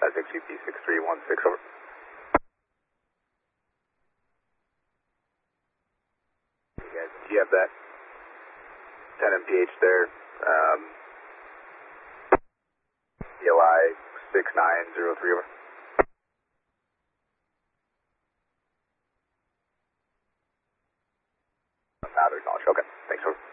6UP6316, over. Hey guys, do you have that 10 MPH there? ELI 6903, over. Now to acknowledge. Okay, thanks, over.